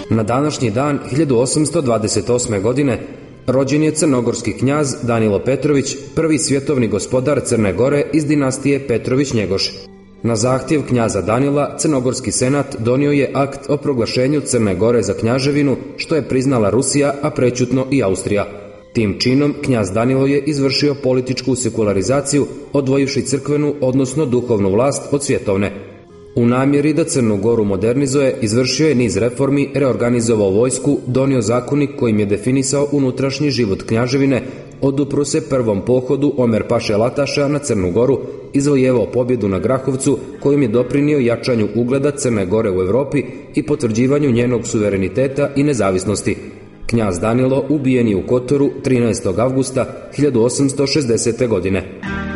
Na današnji dan 1828. godine rođen je crnogorski knjaz Danilo Petrović, prvi svjetovni gospodar Crne Gore iz dinastije Petrović-Njegoš. Na zahtjev knjaza Danila, crnogorski senat donio je akt o proglašenju Crne Gore za knjaževinu, što je priznala Rusija, a prećutno i Austrija. Tim činom knjaz Danilo je izvršio političku sekularizaciju, odvojivši crkvenu, odnosno duhovnu vlast od svjetovne. U namjeri da Crnu Goru modernizuje, izvršio je niz reformi, reorganizovao vojsku, donio zakonik kojim je definisao unutrašnji život knjaževine, odupro se prvom pohodu Omer Paše Lataša na Crnu Goru, izvojevao pobjedu na Grahovcu kojim je doprinio jačanju ugleda Crne Gore u Europi i potvrđivanju njenog suvereniteta i nezavisnosti. Knjaz Danilo ubijen je u Kotoru 13. avgusta 1860. godine.